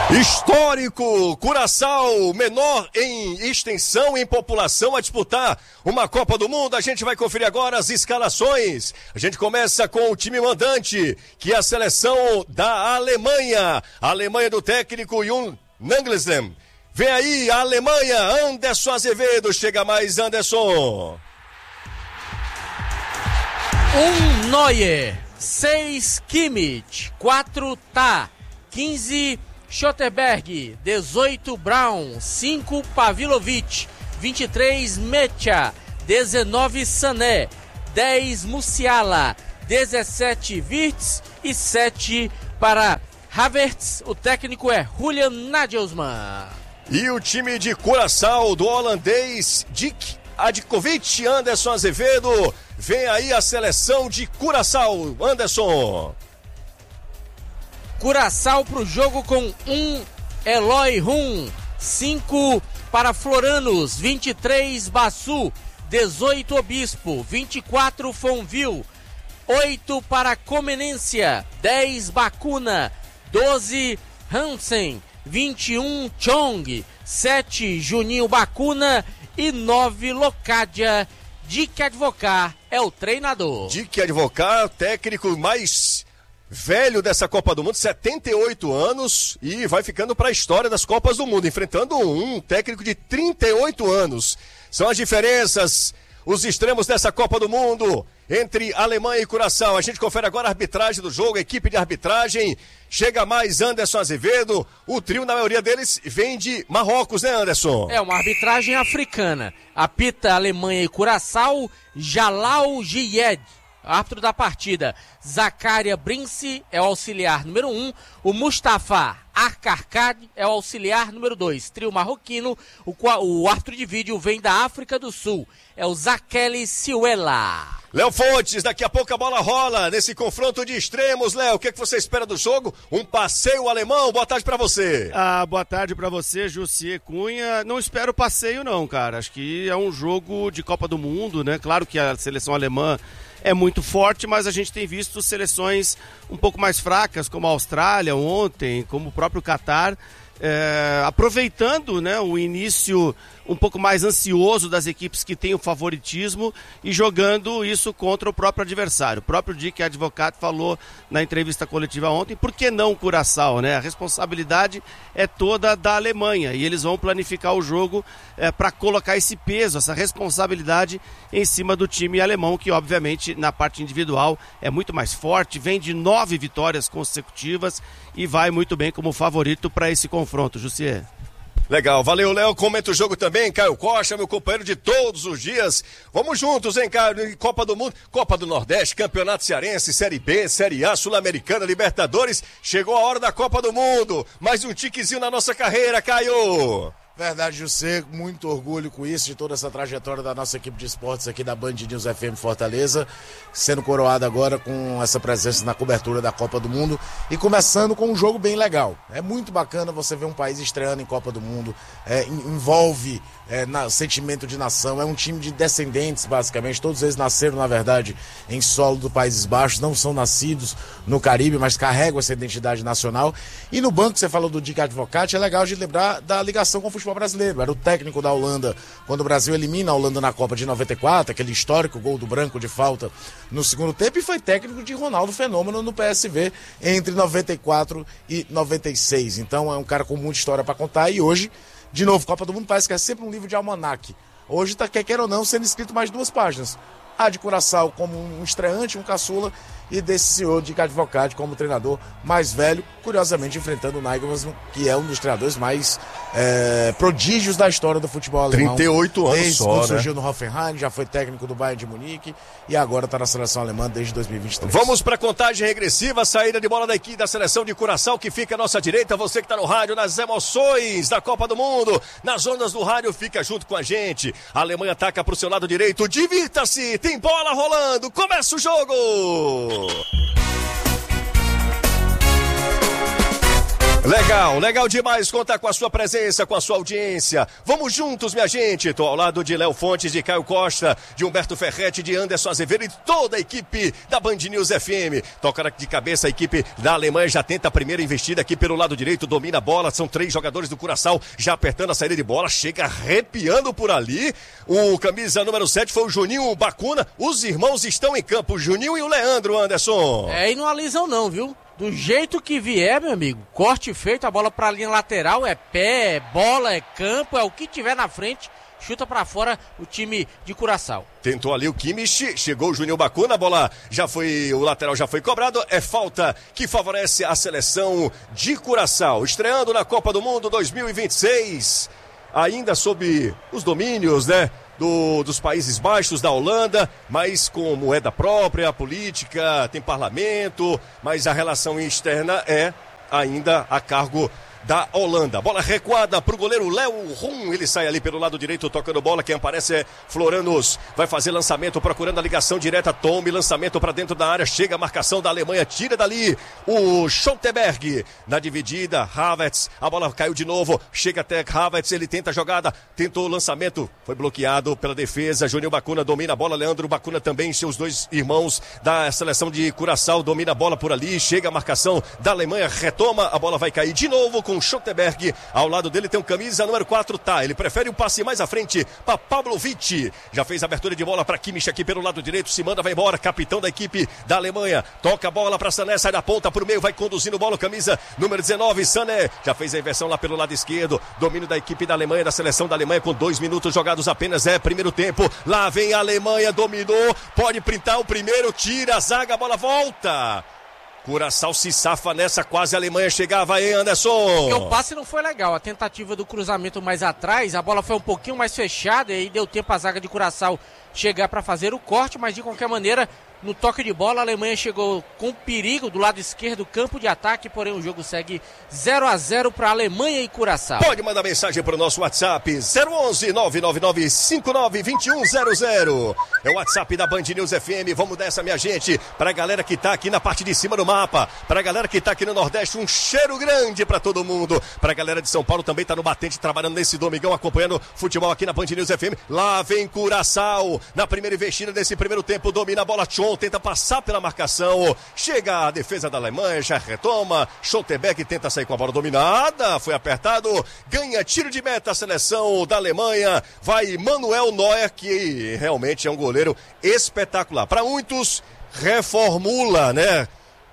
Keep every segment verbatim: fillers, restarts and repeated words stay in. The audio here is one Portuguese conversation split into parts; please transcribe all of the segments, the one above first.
Histórico, Curaçao, menor em extensão, em população, a disputar uma Copa do Mundo. A gente vai conferir agora as escalações. A gente começa com o time mandante, que é a seleção da Alemanha. A Alemanha do técnico Jürgen Nagelsmann. Vem aí a Alemanha, Anderson Azevedo. Chega mais, Anderson. Um Neuer, seis Kimmich, quatro Tah, quinze Schotterberg, dezoito Brown, cinco Pavilovic, vinte e três Mecha, dezenove Sané, dez Musiala, dezessete Wirtz e sete para Havertz. O técnico é Julian Nagelsmann. E o time de Curaçao do holandês Dick Adkovic, Anderson Azevedo. Vem aí a seleção de Curaçao, Anderson. Curaçao para o jogo com um Eloy Rum, cinco para Floranos, vinte e três Bassu, dezoito Obispo, vinte e quatro Fonville, oito para Comenência, dez Bacuna, doze Hansen, vinte e um Chong, sete Juninho Bacuna e nove Locadia. Dick Advocar é o treinador. Dick Advocar, técnico mais velho dessa Copa do Mundo, setenta e oito anos, e vai ficando para a história das Copas do Mundo, enfrentando um técnico de trinta e oito anos. São as diferenças, os extremos dessa Copa do Mundo entre Alemanha e Curaçao. A gente confere agora a arbitragem do jogo, a equipe de arbitragem. Chega mais Anderson Azevedo. O trio, na maioria deles, vem de Marrocos, né, Anderson? É uma arbitragem africana. Apita Alemanha e Curaçao, Jalal Gied, árbitro da partida. Zakaria Brince é o auxiliar número um. O Mustafa Arkarkad é o auxiliar número dois. Trio marroquino. O, o árbitro de vídeo vem da África do Sul. É o Zakeli Siuela. Léo Fontes, daqui a pouco a bola rola nesse confronto de extremos. Léo, o que, é que você espera do jogo? Um passeio alemão? Boa tarde pra você. Ah, boa tarde pra você, Jussier Cunha. Não espero passeio não, cara. Acho que é um jogo de Copa do Mundo, né? Claro que a seleção alemã é muito forte, mas a gente tem visto seleções um pouco mais fracas, como a Austrália ontem, como o próprio Catar, é, aproveitando, né, o início um pouco mais ansioso das equipes que têm o favoritismo e jogando isso contra o próprio adversário. O próprio Dick Advocat falou na entrevista coletiva ontem, por que não Curaçao, né? A responsabilidade é toda da Alemanha e eles vão planificar o jogo é, para colocar esse peso, essa responsabilidade em cima do time alemão, que obviamente na parte individual é muito mais forte, vem de nove vitórias consecutivas e vai muito bem como favorito para esse confronto, Jussier. Legal, valeu, Léo. Comenta o jogo também, Caio Costa, meu companheiro de todos os dias. Vamos juntos, hein, Caio? Copa do Mundo, Copa do Nordeste, Campeonato Cearense, Série B, Série A, Sul-Americana, Libertadores. Chegou a hora da Copa do Mundo. Mais um tiquezinho na nossa carreira, Caio. Verdade, José, muito orgulho com isso, de toda essa trajetória da nossa equipe de esportes aqui da Band News F M Fortaleza, sendo coroada agora com essa presença na cobertura da Copa do Mundo e começando com um jogo bem legal. É muito bacana você ver um país estreando em Copa do Mundo, é, envolve é, na, sentimento de nação, é um time de descendentes basicamente, todos eles nasceram na verdade em solo do Países Baixos, não são nascidos no Caribe, mas carregam essa identidade nacional. E no banco, você falou do Dick Advocat, é legal de lembrar da ligação com o futebol brasileiro, era o técnico da Holanda quando o Brasil elimina a Holanda na Copa de noventa e quatro, aquele histórico gol do Branco de falta no segundo tempo, e foi técnico de Ronaldo Fenômeno no P S V entre noventa e quatro e noventa e seis, então é um cara com muita história para contar. E hoje, de novo, Copa do Mundo parece que é sempre um livro de almanaque, hoje tá, quer queira ou não, sendo escrito mais duas páginas, a de Curaçao como um estreante, um caçula, e desse senhor Dick Advocat como treinador mais velho, curiosamente enfrentando o Nagelsmann, que é um dos treinadores mais é, prodígios da história do futebol alemão. trinta e oito anos desde só, quando né? surgiu no Hoffenheim, já foi técnico do Bayern de Munique e agora está na seleção alemã desde dois mil e vinte e três. Vamos para a contagem regressiva, saída de bola da equipe da seleção de Curaçao, que fica à nossa direita. Você que está no rádio, nas emoções da Copa do Mundo, nas ondas do rádio, fica junto com a gente. A Alemanha ataca para o seu lado direito, divirta-se, tem bola rolando, começa o jogo! Legal, legal demais contar com a sua presença, com a sua audiência. Vamos juntos, minha gente. Tô ao lado de Léo Fontes, de Caio Costa, de Humberto Ferretti, de Anderson Azevedo e toda a equipe da Band News F M. Toca de cabeça, a equipe da Alemanha já tenta a primeira investida aqui pelo lado direito, domina a bola. São três jogadores do Curaçao já apertando a saída de bola, chega arrepiando por ali. O camisa número sete foi o Juninho Bacuna. Os irmãos estão em campo, o Juninho e o Leandro, Anderson. É, e não alisam não, viu? Do jeito que vier, meu amigo, corte feito, a bola pra linha lateral, é pé, é bola, é campo, é o que tiver na frente, chuta pra fora o time de Curaçao. Tentou ali o Kimmich, chegou o Juninho Bacuna, a bola já foi, o lateral já foi cobrado, é falta que favorece a seleção de Curaçao, estreando na Copa do Mundo dois mil e vinte e seis, ainda sob os domínios, né? Do, dos Países Baixos, da Holanda, mas com moeda própria, política, tem parlamento, mas a relação externa é ainda a cargo da Holanda. Bola recuada para o goleiro Léo Rum, ele sai ali pelo lado direito tocando bola, quem aparece é Floranos, vai fazer lançamento procurando a ligação direta, tome lançamento para dentro da área, chega a marcação da Alemanha, tira dali o Schottenberg, na dividida, Havertz, a bola caiu de novo, chega até Havertz, ele tenta a jogada, tentou o lançamento, foi bloqueado pela defesa, Juninho Bacuna domina a bola, Leandro Bacuna também, seus dois irmãos da seleção de Curaçao, domina a bola por ali, chega a marcação da Alemanha, retoma, a bola vai cair de novo com Schottenberg, ao lado dele tem um camisa número quatro, tá, ele prefere um passe mais à frente para Pavlovic, já fez a abertura de bola para Kimmich aqui pelo lado direito, se manda, vai embora, capitão da equipe da Alemanha, toca a bola para Sané, sai da ponta pro meio, vai conduzindo bola, camisa número dezenove, Sané, já fez a inversão lá pelo lado esquerdo, domínio da equipe da Alemanha, da seleção da Alemanha, com dois minutos jogados apenas, é primeiro tempo, lá vem a Alemanha, dominou, pode printar o primeiro, tira a zaga, a bola volta. Curaçao se safa nessa, quase a Alemanha chegava, hein, Anderson? Porque o passe não foi legal, a tentativa do cruzamento mais atrás, a bola foi um pouquinho mais fechada e aí deu tempo a zaga de Curaçao chegar para fazer o corte, mas de qualquer maneira, no toque de bola, a Alemanha chegou com perigo do lado esquerdo, campo de ataque, porém o jogo segue zero a zero para Alemanha e Curaçao. Pode mandar mensagem para o nosso WhatsApp, zero onze, nove nove nove, cinco nove dois um zero zero. É o WhatsApp da Band News F M, vamos dessa, minha gente, para a galera que tá aqui na parte de cima do mapa, para a galera que tá aqui no Nordeste, um cheiro grande para todo mundo, para a galera de São Paulo também tá no batente, trabalhando nesse domingão, acompanhando futebol aqui na Band News F M, lá vem Curaçao, na primeira investida desse primeiro tempo, domina a bola, Tchon, tenta passar pela marcação, chega a defesa da Alemanha, já retoma, Schottenberg tenta sair com a bola dominada, foi apertado, ganha tiro de meta a seleção da Alemanha, vai Manuel Neuer, que realmente é um goleiro espetacular, para muitos reformula, né,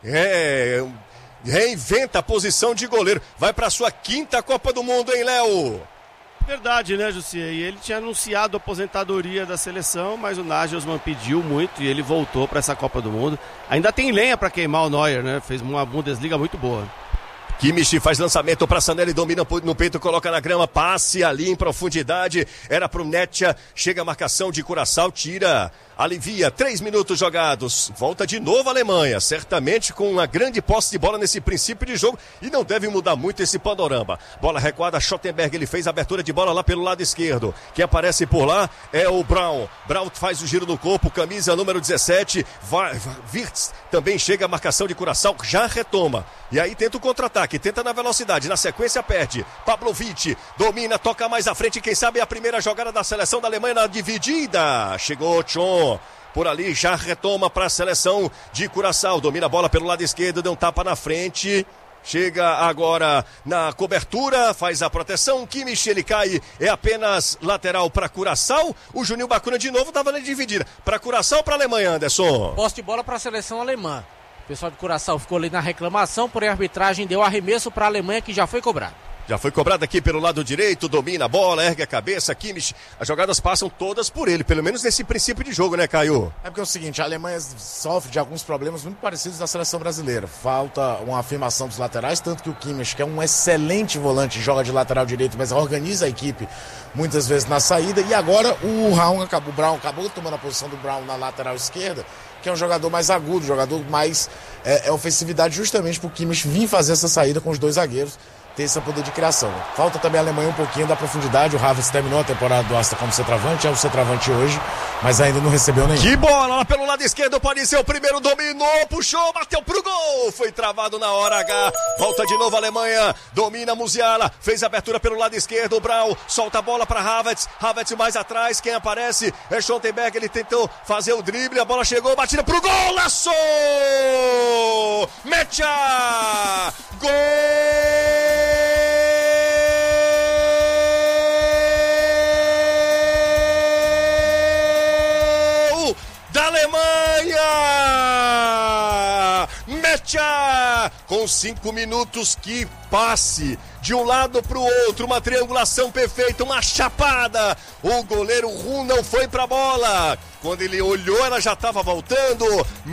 é, reinventa a posição de goleiro, vai para sua quinta Copa do Mundo, hein, Léo? Verdade, né, Jussier? E ele tinha anunciado a aposentadoria da seleção, mas o Nagelsmann pediu muito e ele voltou para essa Copa do Mundo. Ainda tem lenha para queimar o Neuer, né? Fez uma Bundesliga muito boa. Kimmich faz lançamento para Sané, domina no peito, coloca na grama, passe ali em profundidade, era pro Netja, chega a marcação de Curaçao, tira, alivia, três minutos jogados, volta de novo a Alemanha, certamente com uma grande posse de bola nesse princípio de jogo e não deve mudar muito esse panorama. Bola recuada, Schottenberg, ele fez a abertura de bola lá pelo lado esquerdo, quem aparece por lá é o Braun, Braun faz o giro no corpo, camisa número dezessete, Wirtz também chega a marcação de Curaçao, já retoma, e aí tenta o contra-ataque, tenta na velocidade, na sequência perde, Pavlovic domina, toca mais à frente, quem sabe é a primeira jogada da seleção da Alemanha na dividida, chegou Tchon, por ali já retoma para a seleção de Curaçao, domina a bola pelo lado esquerdo, deu um tapa na frente, chega agora na cobertura, faz a proteção, Kimmich, ele cai, é apenas lateral para Curaçao, o Juninho Bacuna de novo estava na dividida, para Curaçao ou para Alemanha, Anderson? Posse de bola para a seleção alemã. O pessoal de Curaçao ficou ali na reclamação, porém a arbitragem deu arremesso para a Alemanha, que já foi cobrado. Já foi cobrado aqui pelo lado direito, domina a bola, ergue a cabeça, Kimmich, as jogadas passam todas por ele, pelo menos nesse princípio de jogo, né, Caio? É porque é o seguinte, a Alemanha sofre de alguns problemas muito parecidos da seleção brasileira. Falta uma afirmação dos laterais, tanto que o Kimmich, que é um excelente volante, joga de lateral direito, mas organiza a equipe muitas vezes na saída, e agora o Raul acabou, o Braun acabou tomando a posição do Braun na lateral esquerda, que é um jogador mais agudo, jogador mais é, é ofensividade, justamente para o Kimmich vir fazer essa saída com os dois zagueiros. ter esse poder de criação. Falta também a Alemanha um pouquinho da profundidade. O Havertz terminou a temporada do Aston como centroavante, é o centroavante hoje, mas ainda não recebeu nenhum. Que bola lá pelo lado esquerdo, pode ser o primeiro, dominou, puxou, bateu pro gol, foi travado na hora H. Volta de novo a Alemanha, domina Musiala, fez a abertura pelo lado esquerdo, o Braun solta a bola para Havertz, Havertz mais atrás, quem aparece é Schontenberg, ele tentou fazer o drible, a bola chegou, batida pro gol, laçou! Mecha! Gol! Da Alemanha! Mecha! Com cinco minutos, que passe! De um lado para o outro, uma triangulação perfeita, uma chapada. O goleiro Rum não foi para a bola. Quando ele olhou, ela já estava voltando.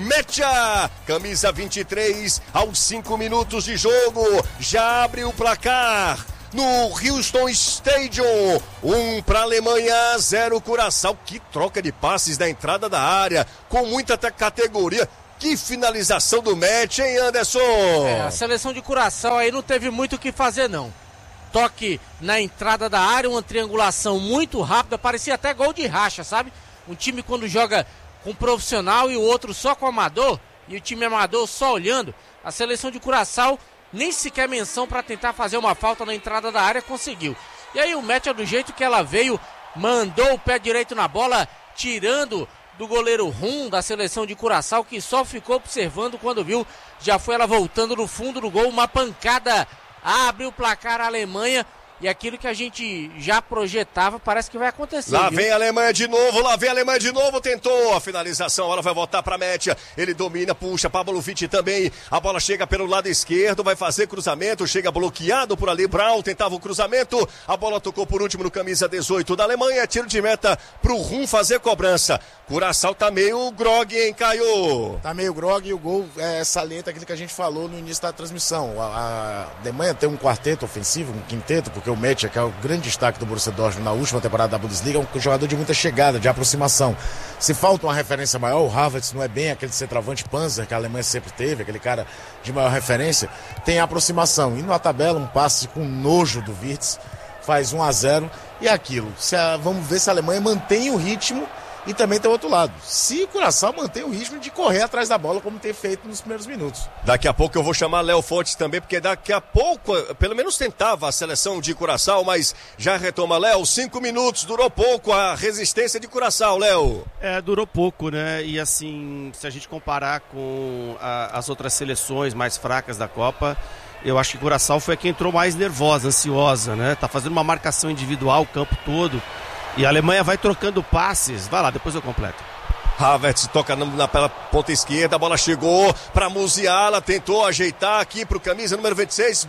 Mecha, camisa vinte e três, aos cinco minutos de jogo, já abre o placar. No Houston Stadium, um para a Alemanha, zero Curaçao. Que troca de passes da entrada da área, com muita categoria. Que finalização do match, hein, Anderson? É, a seleção de Curaçao aí não teve muito o que fazer, não. Toque na entrada da área, uma triangulação muito rápida, parecia até gol de racha, sabe? Um time quando joga com profissional e o outro só com amador, e o time amador só olhando, a seleção de Curaçao nem sequer menção para tentar fazer uma falta na entrada da área conseguiu. E aí o match, do jeito que ela veio, mandou o pé direito na bola, tirando do goleiro Rum da seleção de Curaçao, que só ficou observando quando viu, já foi ela voltando no fundo do gol, uma pancada, abre o placar a Alemanha, e aquilo que a gente já projetava parece que vai acontecer. Lá viu? vem a Alemanha de novo, lá vem a Alemanha de novo, tentou a finalização, ela vai voltar para a Mecha, ele domina, puxa, Pavlovic também, a bola chega pelo lado esquerdo, vai fazer cruzamento, chega bloqueado por ali, Braun tentava o cruzamento, a bola tocou por último no camisa dezoito da Alemanha, tiro de meta pro Rum fazer cobrança. Curaçao tá meio grog, hein, Caio? Tá meio grog e o gol é, salienta aquilo que a gente falou no início da transmissão. A, a Alemanha tem um quarteto ofensivo, um quinteto, porque o Mecha, que é o grande destaque do Borussia Dortmund na última temporada da Bundesliga, é um jogador de muita chegada, de aproximação. Se falta uma referência maior, o Havertz não é bem aquele centroavante Panzer que a Alemanha sempre teve, aquele cara de maior referência, tem aproximação. E na tabela, um passe com nojo do Wirtz, faz um a zero e é aquilo. Se a, vamos ver se a Alemanha mantém o ritmo. E também tem o outro lado. Se o Curaçao mantém o ritmo de correr atrás da bola, como tem feito nos primeiros minutos. Daqui a pouco eu vou chamar Léo Fontes também, porque daqui a pouco, pelo menos tentava a seleção de Curaçao, mas já retoma. Léo, cinco minutos, durou pouco a resistência de Curaçao, Léo. É, durou pouco, né? E assim, se a gente comparar com a, as outras seleções mais fracas da Copa, eu acho que Curaçao foi a que entrou mais nervosa, ansiosa, né? Tá fazendo uma marcação individual o campo todo. E a Alemanha vai trocando passes. Vai lá, depois eu completo. Havertz toca na, na pela ponta esquerda, a bola chegou para Musiala, tentou ajeitar aqui pro camisa número vinte e seis,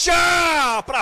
Mecha para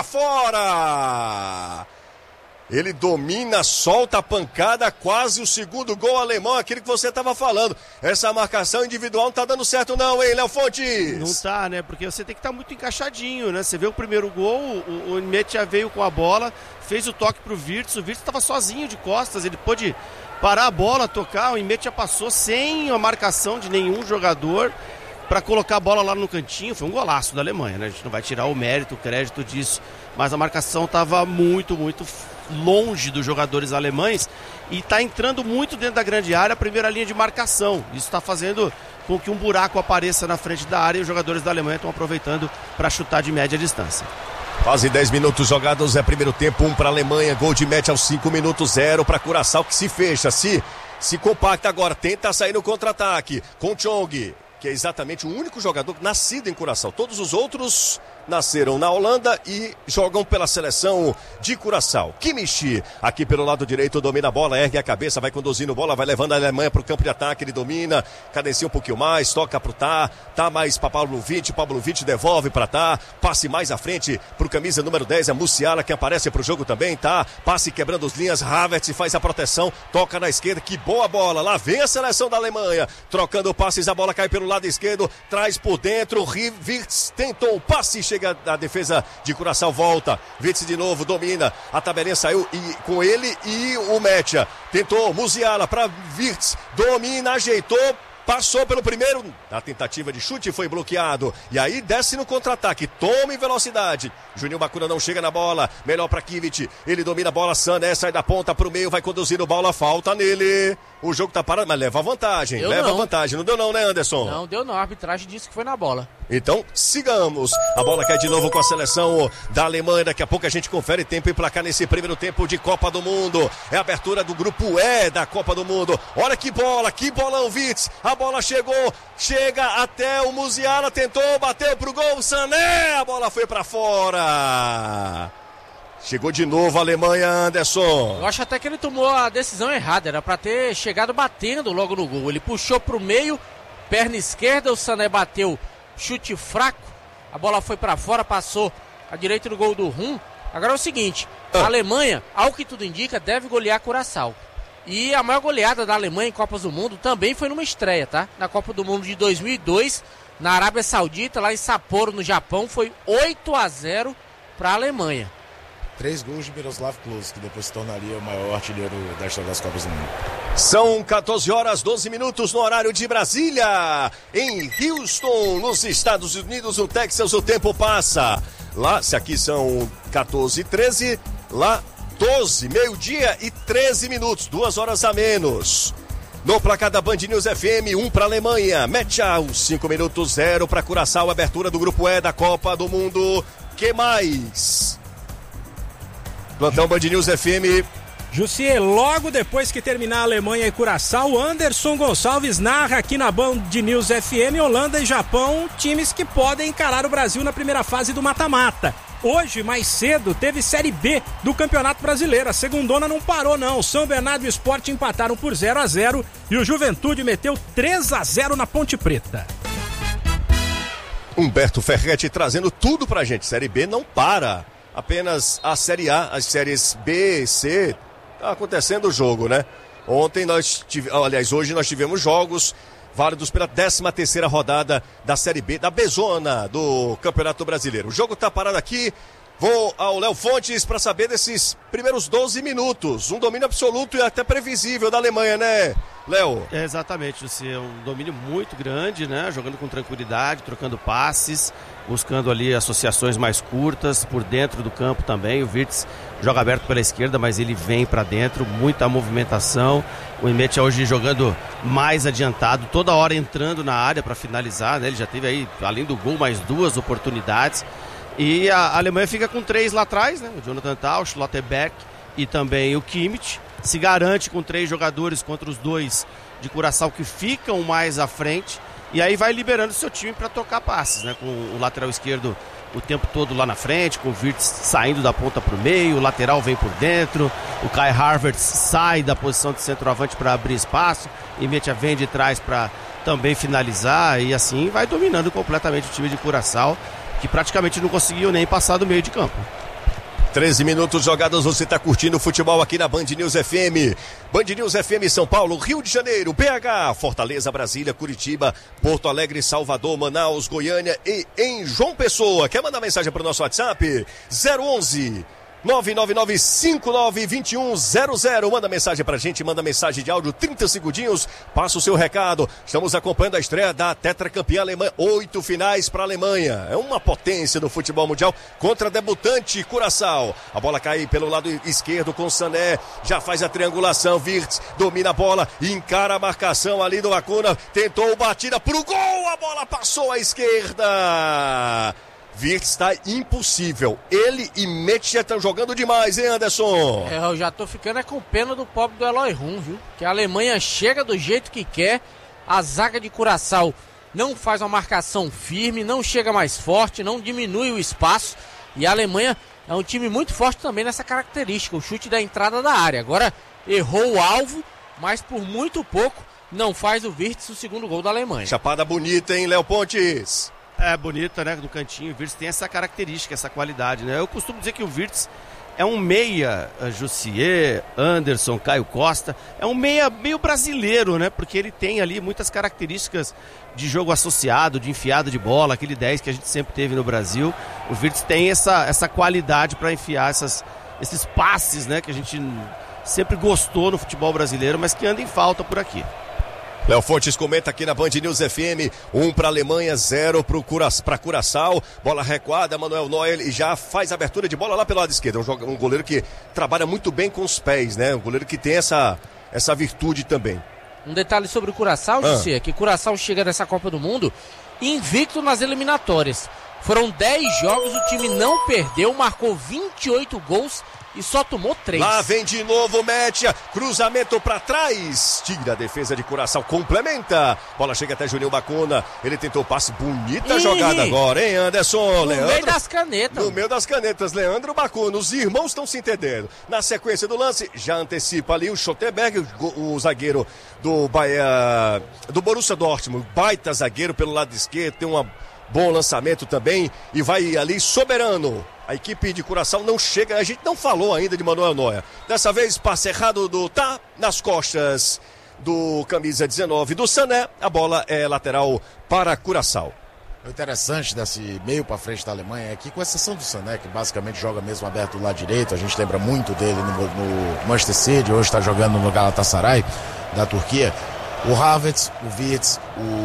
fora. Ele domina, solta a pancada, quase o segundo gol alemão, aquele que você estava falando. Essa marcação individual não tá dando certo não, hein, Léo Fontes? Não tá, né? Porque você tem que estar tá muito encaixadinho, né? Você vê o primeiro gol, o, o Mecha veio com a bola, fez o toque pro Wirtz, o Wirtz estava sozinho de costas, ele pôde parar a bola, tocar, o Mecha passou sem a marcação de nenhum jogador para colocar a bola lá no cantinho. Foi um golaço da Alemanha, né? A gente não vai tirar o mérito, o crédito disso, mas a marcação estava muito, muito longe dos jogadores alemães e está entrando muito dentro da grande área a primeira linha de marcação. Isso está fazendo com que um buraco apareça na frente da área e os jogadores da Alemanha estão aproveitando para chutar de média distância. Quase dez minutos jogados, é primeiro tempo, um para a Alemanha, gol de Mecha aos cinco minutos, zero para Curaçao, que se fecha, se, se compacta agora, tenta sair no contra-ataque com Chong, que é exatamente o único jogador nascido em Curaçao. Todos os outros nasceram na Holanda e jogam pela seleção de Curaçao. Kimmich, aqui pelo lado direito, domina a bola, ergue a cabeça, vai conduzindo a bola, vai levando a Alemanha para o campo de ataque, ele domina, cadencia um pouquinho mais, toca para o Tá, Tá mais para Pavlovic, Pavlovic devolve para Tá, passe mais à frente para o camisa número dez, a Musiala, que aparece para o jogo também, Tá, passe quebrando as linhas, Havertz faz a proteção, toca na esquerda, que boa bola, lá vem a seleção da Alemanha, trocando passes, a bola cai pelo lado esquerdo, traz por dentro, Wirtz tentou o passe, chega a defesa de Curaçao, volta, Wirtz de novo, domina, a tabelinha saiu e, com ele e o Mecha, tentou Musiala para Wirtz, domina, ajeitou, passou pelo primeiro, a tentativa de chute foi bloqueado, e aí desce no contra-ataque, toma em velocidade, Juninho Bacuna não chega na bola, melhor pra Kivic, ele domina a bola, Sané sai da ponta pro meio, vai conduzindo bola, falta nele, o jogo tá parado, mas leva a vantagem, deu leva não. a vantagem, não deu não, né, Anderson? Não deu não, a arbitragem disse que foi na bola. Então, sigamos. A bola cai de novo com a seleção da Alemanha. Daqui a pouco a gente confere tempo e placar nesse primeiro tempo de Copa do Mundo. É a abertura do grupo E da Copa do Mundo. Olha que bola, que bolão, Witz. A bola chegou, chega até o Musiala, tentou, bateu pro gol, Sané. A bola foi pra fora. Chegou de novo a Alemanha, Anderson. Eu acho até que ele tomou a decisão errada. Era pra ter chegado batendo logo no gol. Ele puxou pro meio, perna esquerda, o Sané bateu. Chute fraco, a bola foi pra fora, passou à direita do gol do Rum. Agora é o seguinte, a Alemanha, ao que tudo indica, deve golear Curaçao. E a maior goleada da Alemanha em Copas do Mundo também foi numa estreia, tá? Na Copa do Mundo de dois mil e dois, na Arábia Saudita, lá em Sapporo, no Japão, foi oito a zero pra Alemanha. Três gols de Miroslav Klose, que depois se tornaria o maior artilheiro da história das Copas do Mundo. São quatorze horas, doze minutos no horário de Brasília. Em Houston, nos Estados Unidos, no Texas, o tempo passa. Lá, se aqui são quatorze e treze, lá doze, meio-dia e treze minutos, duas horas a menos. No placar da Band News F M, um para a Alemanha. Metchal, cinco minutos, zero para Curaçao, abertura do grupo E da Copa do Mundo. Que mais? Plantão Band News F M. Jussier, logo depois que terminar a Alemanha e Curaçao, Anderson Gonçalves narra aqui na Band News F M, Holanda e Japão, times que podem encarar o Brasil na primeira fase do mata-mata. Hoje, mais cedo, teve Série B do Campeonato Brasileiro. A segundona não parou, não. São Bernardo e Sport empataram por zero a zero e o Juventude meteu três a zero na Ponte Preta. Humberto Ferretti trazendo tudo pra gente. Série B não para. Apenas a Série A, as séries B, C, tá acontecendo o jogo, né? Ontem nós tivemos, aliás, hoje nós tivemos jogos válidos pela décima terceira rodada da Série B, da B-Zona do Campeonato Brasileiro. O jogo tá parado aqui, vou ao Léo Fontes para saber desses primeiros doze minutos. Um domínio absoluto e até previsível da Alemanha, né, Léo? É, exatamente, Luci, é um domínio muito grande, né? Jogando com tranquilidade, trocando passes, buscando ali associações mais curtas por dentro do campo também. O Wirtz joga aberto pela esquerda, mas ele vem para dentro, muita movimentação. O Imet hoje jogando mais adiantado, toda hora entrando na área para finalizar, né? Ele já teve aí, além do gol, mais duas oportunidades. E a Alemanha fica com três lá atrás, né? O Jonathan Tah, o Schlotterbeck e também o Kimmich. Se garante com três jogadores contra os dois de Curaçao que ficam mais à frente. E aí vai liberando seu time para tocar passes, né? Com o lateral esquerdo o tempo todo lá na frente, com o Wirtz saindo da ponta para o meio, o lateral vem por dentro, o Kai Havertz sai da posição de centroavante para abrir espaço, e Metia vem de trás para também finalizar, e assim vai dominando completamente o time de Curaçao, que praticamente não conseguiu nem passar do meio de campo. treze minutos jogados, você está curtindo o futebol aqui na Band News F M. Band News F M São Paulo, Rio de Janeiro, B H, Fortaleza, Brasília, Curitiba, Porto Alegre, Salvador, Manaus, Goiânia e em João Pessoa. Quer mandar mensagem para o nosso WhatsApp? zero onze, nove nove nove cinco nove dois um zero zero. Manda mensagem pra gente, manda mensagem de áudio, trinta segundinhos, passa o seu recado. Estamos acompanhando a estreia da tetracampeã alemã, oito finais para a Alemanha. É uma potência no futebol mundial contra debutante Curaçao. A bola cai pelo lado esquerdo com Sané, já faz a triangulação, Wirtz domina a bola, encara a marcação ali do Bacuna, tentou batida pro gol, a bola passou à esquerda. Wirtz está impossível. Ele e Metja estão jogando demais, hein, Anderson? É, eu já tô ficando é com pena do pobre do Eloy Rum, viu? Que a Alemanha chega do jeito que quer, a zaga de Curaçao não faz uma marcação firme, não chega mais forte, não diminui o espaço. E a Alemanha é um time muito forte também nessa característica, o chute da entrada da área. Agora errou o alvo, mas por muito pouco não faz o Wirtz o segundo gol da Alemanha. Chapada bonita, hein, Léo Pontes? É bonita, né, do cantinho. O Wirtz tem essa característica, essa qualidade, né? Eu costumo dizer que o Wirtz é um meia, Jussier, Anderson, Caio Costa, é um meia meio brasileiro, né? Porque ele tem ali muitas características de jogo associado, de enfiada de bola, aquele dez que a gente sempre teve no Brasil. O Wirtz tem essa, essa qualidade para enfiar essas, esses passes, né? Que a gente sempre gostou no futebol brasileiro, mas que anda em falta por aqui. Léo Fontes comenta aqui na Band News F M, um para a Alemanha, zero para Curaçao, bola recuada, Manuel Neuer e já faz abertura de bola lá pelo lado esquerdo, um, um goleiro que trabalha muito bem com os pés, né? Um goleiro que tem essa, essa virtude também. Um detalhe sobre o Curaçao, ah. José, que Curaçao chega nessa Copa do Mundo invicto nas eliminatórias. Foram dez jogos, o time não perdeu, marcou vinte e oito gols e só tomou três. Lá vem de novo o Métia, cruzamento pra trás, tira a defesa de Curaçao, complementa, bola chega até Juninho Bacuna, ele tentou passe, bonita Ih, jogada agora, hein, Anderson? No Leandro, meio das canetas. No meio das canetas, Leandro Bacuna, os irmãos estão se entendendo. Na sequência do lance, já antecipa ali o Schotterberg, o, o zagueiro do Bahia, do Borussia Dortmund, baita zagueiro pelo lado esquerdo, tem um bom lançamento também e vai ali soberano. A equipe de Curaçao não chega, a gente não falou ainda de Manuel Neuer. Dessa vez, passe errado do Tá nas costas do camisa dezenove do Sané. A bola é lateral para Curaçao. O interessante desse meio para frente da Alemanha é que, com exceção do Sané, que basicamente joga mesmo aberto do lado direito, a gente lembra muito dele no, no Manchester City, hoje está jogando no Galatasaray da Turquia. O Havertz, o Wirtz,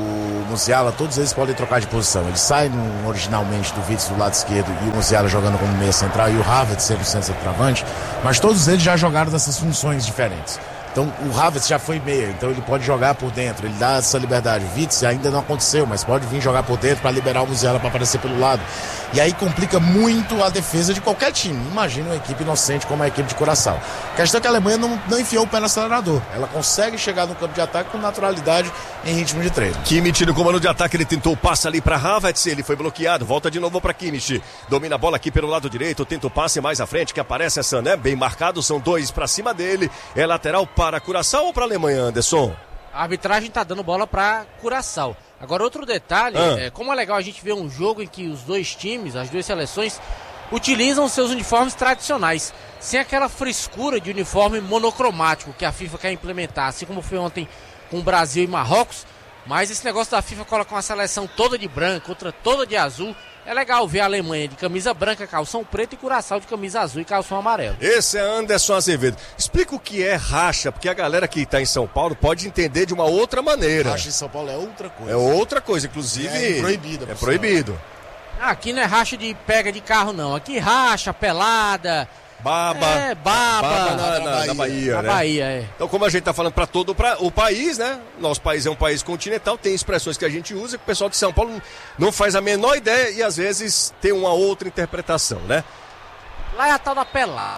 o Musiala, todos eles podem trocar de posição. Eles saem no, originalmente do Wirtz do lado esquerdo e o Musiala jogando como meia central e o Havertz sendo centroavante, mas todos eles já jogaram dessas funções diferentes. Então o Havertz já foi meia, então ele pode jogar por dentro, ele dá essa liberdade. O Wirtz ainda não aconteceu, mas pode vir jogar por dentro para liberar o Musiala para aparecer pelo lado. E aí complica muito a defesa de qualquer time. Imagina uma equipe inocente como a equipe de Curaçao. A questão é que a Alemanha não, não enfiou o pé no acelerador. Ela consegue chegar no campo de ataque com naturalidade em ritmo de treino. Kimmich no comando de ataque, ele tentou o passe ali para Havertz, ele foi bloqueado, volta de novo para Kimmich. Domina a bola aqui pelo lado direito, tenta o passe mais à frente, que aparece a Sané, bem marcado, são dois para cima dele. É lateral para Curaçao ou para a Alemanha, Anderson? A arbitragem tá dando bola para Curaçao. Agora, outro detalhe, ah. é, como é legal a gente ver um jogo em que os dois times, as duas seleções, utilizam seus uniformes tradicionais, sem aquela frescura de uniforme monocromático que a FIFA quer implementar, assim como foi ontem com o Brasil e Marrocos. Mas esse negócio da FIFA colocar uma seleção toda de branco, outra toda de azul. É legal ver a Alemanha de camisa branca, calção preto e Curaçao de camisa azul e calção amarelo. Esse é Anderson Azevedo. Explica o que é racha, porque a galera que está em São Paulo pode entender de uma outra maneira. Racha em São Paulo é outra coisa. É outra coisa, inclusive. É proibido. É proibido. Aqui não é racha de pega de carro, não. Aqui racha, pelada. Baba. É, baba. Baba na, na, na Bahia, na né? Bahia, é. Então, como a gente tá falando para todo pra, o país, né? Nosso país é um país continental, tem expressões que a gente usa que o pessoal de São Paulo não faz a menor ideia e às vezes tem uma outra interpretação, né? Lá é a tal da pelada.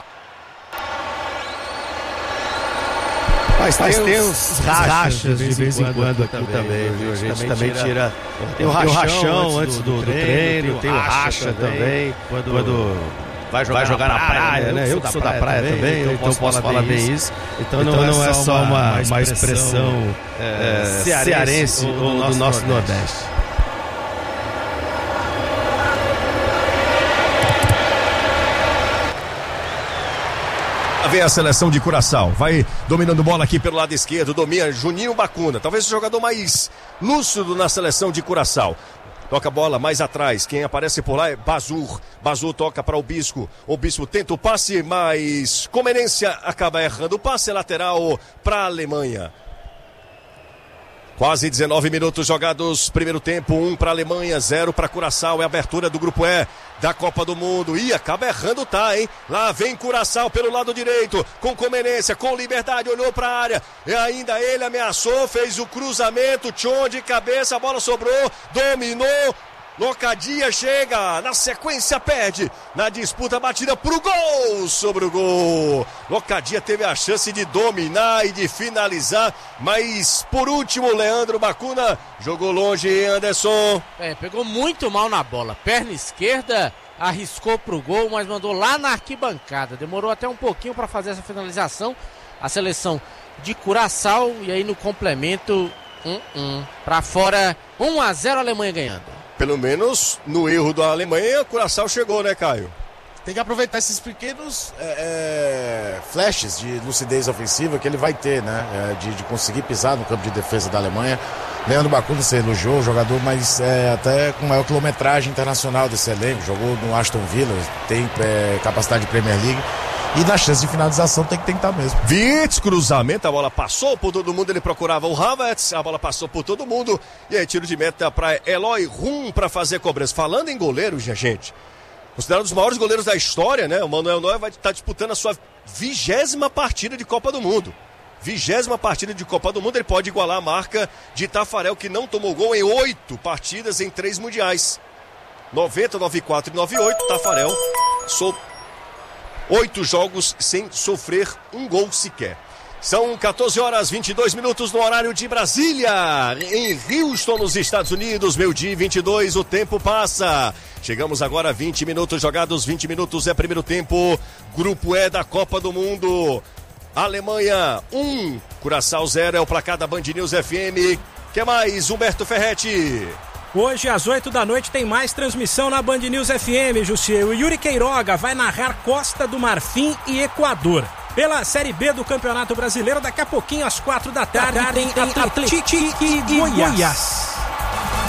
Mas tem, tem os rachas, rachas de vez em quando aqui também, também, viu? A gente também tira... tira... Tem o rachão, rachão antes do, do, do treino, tem o racha também, quando... quando... Vai jogar, vai jogar na, na praia, praia, né? Eu que sou da praia, praia também, então, então posso, posso falar bem isso. Então, então não, não é só uma, uma, uma expressão é, cearense, cearense ou do, do nosso, nosso Nordeste. Nordeste. Vem a seleção de Curaçao, vai dominando bola aqui pelo lado esquerdo, domina Juninho Bacuna, talvez o jogador mais lúcido na seleção de Curaçao. Toca a bola mais atrás, quem aparece por lá é Bazur. Bazur toca para o Bispo. O Bispo tenta o passe, mas Comenência acaba errando o passe. Lateral para a Alemanha. Quase dezenove minutos jogados, primeiro tempo, um para a Alemanha, zero para Curaçao, é a abertura do grupo E da Copa do Mundo, e acaba errando, tá, hein? Lá vem Curaçao pelo lado direito, com Comenência, com liberdade, olhou para a área, e ainda ele ameaçou, fez o cruzamento, Tchon de cabeça, a bola sobrou, dominou, Locadia chega, na sequência perde, na disputa batida pro gol, sobre o gol. Locadia teve a chance de dominar e de finalizar, mas por último Leandro Bacuna jogou longe, Anderson. É, pegou muito mal na bola, perna esquerda, arriscou pro gol, mas mandou lá na arquibancada. Demorou até um pouquinho para fazer essa finalização, a seleção de Curaçao, e aí no complemento, um, um, para fora, um a zero, a Alemanha ganhando. Pelo menos no erro da Alemanha, o Curaçao chegou, né, Caio? Tem que aproveitar esses pequenos é, é, flashes de lucidez ofensiva que ele vai ter, né? É, de, de conseguir pisar no campo de defesa da Alemanha. Leandro Bacuna, você elogiou o jogador, mas é, até com maior quilometragem internacional desse elenco. Jogou no Aston Villa, tem é, capacidade de Premier League. E na chance de finalização tem que tentar mesmo. Witz, cruzamento, a bola passou por todo mundo, ele procurava o Havertz, a bola passou por todo mundo. E aí tiro de meta para Eloy Rum para fazer a cobrança. Falando em goleiros, gente, considerado um dos maiores goleiros da história, né? O Manuel Neuer vai estar disputando a sua vigésima partida de Copa do Mundo. Vigésima partida de Copa do Mundo, ele pode igualar a marca de Tafarel, que não tomou gol em oito partidas em três mundiais. noventa, noventa e quatro e noventa e oito, Tafarel sou oito jogos sem sofrer um gol sequer. São quatorze horas e vinte e dois minutos no horário de Brasília, em Houston, nos Estados Unidos, meio-dia e vinte e dois, o tempo passa. Chegamos agora a vinte minutos jogados, vinte minutos é primeiro tempo, Grupo E da Copa do Mundo. Alemanha um, Curaçao zero, é o placar da Band News F M. Que mais, Humberto Ferretti? Hoje, às oito da noite, tem mais transmissão na Band News F M, Jussier. O Yuri Queiroga vai narrar Costa do Marfim e Equador. Pela Série B do Campeonato Brasileiro, daqui a pouquinho, às quatro da tarde, tem Atlético e Goiás.